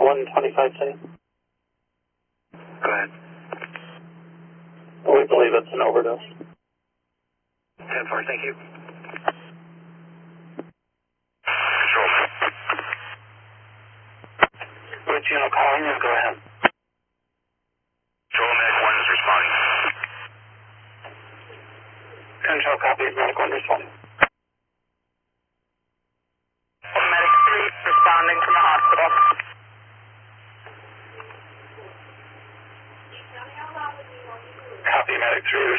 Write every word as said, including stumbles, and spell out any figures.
one twenty-five ten. Go ahead. We believe it's an overdose. ten four, thank you. Control. Which unit calling you? Go ahead. Control, Medic one is responding. Control copies, Medic one responding. Medic three responding from the hospital. Copy, Medic three